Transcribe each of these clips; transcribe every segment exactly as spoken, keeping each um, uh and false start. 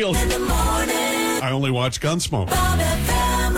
In the morning. I only watch Gunsmoke. Bob F M.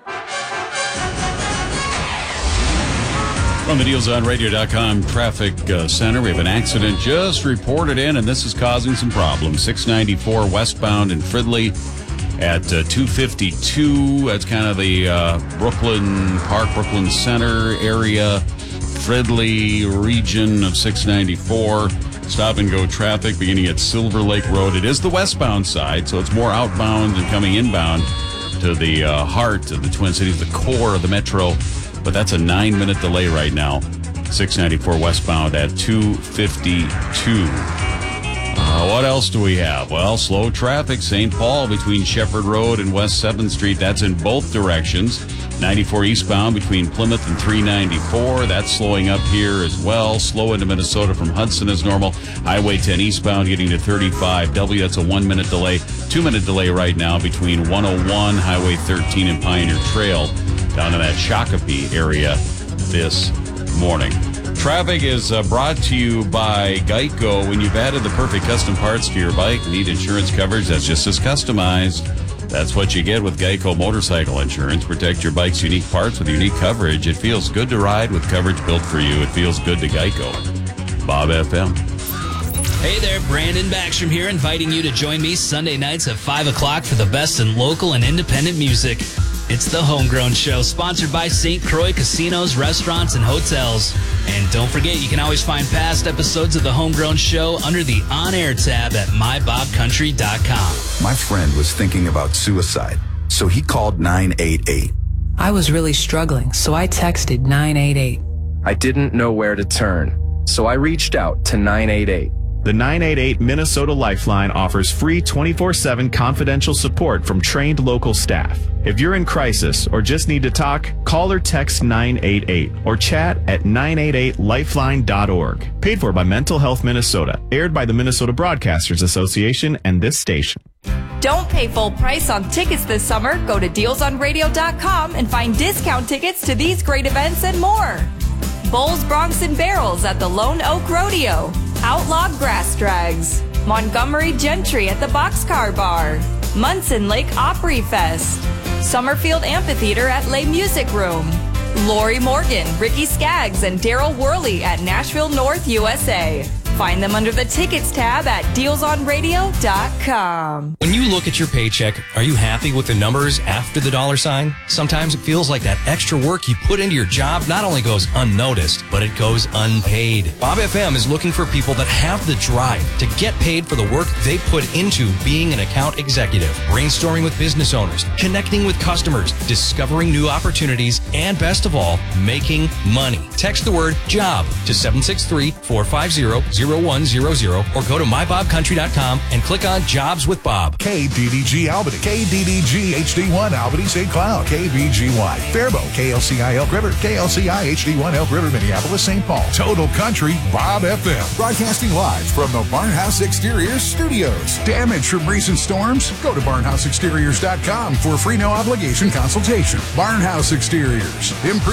From the deals on radio dot com traffic uh, center, we have an accident just reported in, and this is causing some problems. six ninety-four westbound in Fridley at uh, two fifty-two. That's kind of the uh, Brooklyn Park, Brooklyn Center area, Fridley region of six ninety-four. Stop and go traffic beginning at Silver Lake Road. It is the westbound side, so it's more outbound than coming inbound to the uh, heart of the Twin Cities, the core of the metro. But that's a nine-minute delay right now. six ninety-four westbound at two fifty-two. Uh, what else do we have? Well, slow traffic, Saint Paul between Shepherd Road and West seventh Street. That's in both directions. ninety-four eastbound between Plymouth and three ninety-four. That's slowing up here as well. Slow into Minnesota from Hudson as normal. Highway ten eastbound getting to thirty-five W. That's a one-minute delay. Two-minute delay right now between one oh one, Highway thirteen, and Pioneer Trail down in that Shakopee area this morning. Traffic is uh, brought to you by Geico. When you've added the perfect custom parts to your bike, need insurance coverage that's just as customized. That's what you get with Geico Motorcycle Insurance. Protect your bike's unique parts with unique coverage. It feels good to ride with coverage built for you. It feels good to Geico. Bob F M. Hey there, Brandon Backstrom here, inviting you to join me Sunday nights at five o'clock for the best in local and independent music. It's the Homegrown Show, sponsored by Saint Croix Casinos, Restaurants, and Hotels. And don't forget, you can always find past episodes of the Homegrown Show under the On Air tab at my bob country dot com. My friend was thinking about suicide, so he called nine eight eight. I was really struggling, so I texted nine eight eight. I didn't know where to turn, so I reached out to nine eight eight. The nine eight eight Minnesota Lifeline offers free twenty-four seven confidential support from trained local staff. If you're in crisis or just need to talk, call or text nine eight eight or chat at nine eight eight lifeline dot org. Paid for by Mental Health Minnesota. Aired by the Minnesota Broadcasters Association and this station. Don't pay full price on tickets this summer. Go to deals on radio dot com and find discount tickets to these great events and more. Bowls, Bronx, and Barrels at the Lone Oak Rodeo. Outlaw Grass Drags. Montgomery Gentry at the Boxcar Bar. Munson Lake Opry Fest. Summerfield Amphitheater at Les Music Room. Lori Morgan, Ricky Skaggs, and Daryl Worley at Nashville North, U S A. Find them under the Tickets tab at deals on radio dot com. When you look at your paycheck, are you happy with the numbers after the dollar sign? Sometimes it feels like that extra work you put into your job not only goes unnoticed, but it goes unpaid. Bob F M is looking for people that have the drive to get paid for the work they put into being an account executive, brainstorming with business owners, connecting with customers, discovering new opportunities, and best of all, making money. Text the word JOB to seven six three, four five zero, zero one zero zero or go to my bob country dot com and click on Jobs with Bob. K D D G Albany, K D D G H D one Albany Saint Cloud, K B G Y Faribault, K L C I Elk River, K L C I H D one Elk River, Minneapolis, Saint Paul. Total Country, Bob F M. Broadcasting live from the Barnhouse Exteriors Studios. Damage from recent storms? Go to barnhouse exteriors dot com for a free no obligation consultation. Barnhouse Exteriors. Improve